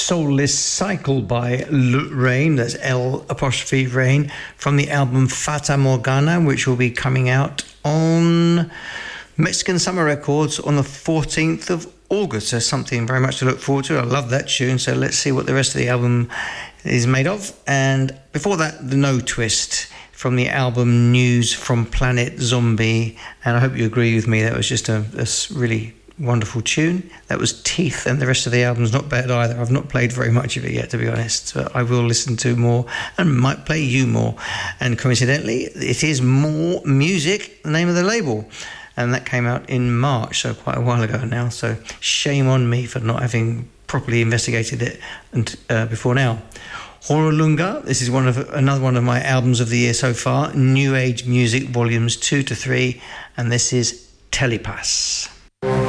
Soulless Cycle by Rain, that's L''Rain, from the album Fata Morgana, which will be coming out on Mexican Summer Records on the 14th of August. So something very much to look forward to. I love that tune, so let's see what the rest of the album is made of. And before that, the No Twist from the album News from Planet Zombie, and I hope you agree with me, that was just a really wonderful tune. That was Teeth, and the rest of the album's not bad either. I've not played very much of it yet, to be honest, but I will listen to more and might play you more. And coincidentally, it is More Music, the name of the label, and that came out in March, so quite a while ago now. So shame on me for not having properly investigated it before now. Horolunga, this is another one of my albums of the year so far, New Age Music Volumes 2 to 3, and this is Telepass.